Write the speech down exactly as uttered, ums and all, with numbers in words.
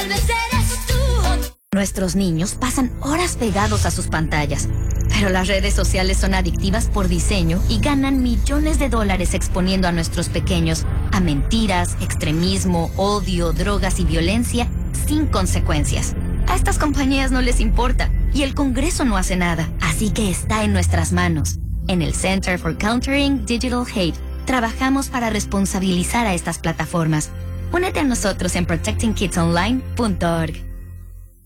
tal vez eres tú. Nuestros niños pasan horas pegados a sus pantallas, pero las redes sociales son adictivas por diseño y ganan millones de dólares exponiendo a nuestros pequeños a mentiras, extremismo, odio, drogas y violencia sin consecuencias. A estas compañías no les importa y el Congreso no hace nada, así que está en nuestras manos. En el Center for Countering Digital Hate trabajamos para responsabilizar a estas plataformas. Únete a nosotros en protecting kids online punto org.